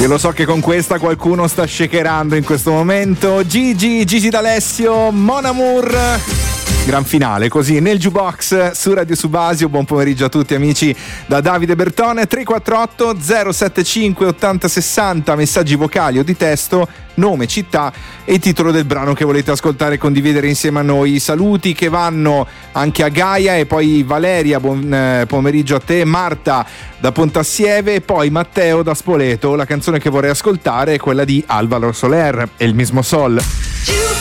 Io lo so che con questa qualcuno sta shakerando in questo momento. Gigi D'Alessio, Mon Amour. Gran finale così nel jukebox su Radio Subasio. Buon pomeriggio a tutti amici da Davide Bertone. 348 075 8060, messaggi vocali o di testo, nome, città e titolo del brano che volete ascoltare e condividere insieme a noi. Saluti che vanno anche a Gaia e poi Valeria, buon pomeriggio a te, Marta da Pontassieve e poi Matteo da Spoleto. La canzone che vorrei ascoltare è quella di Alvaro Soler, El Mismo Sol.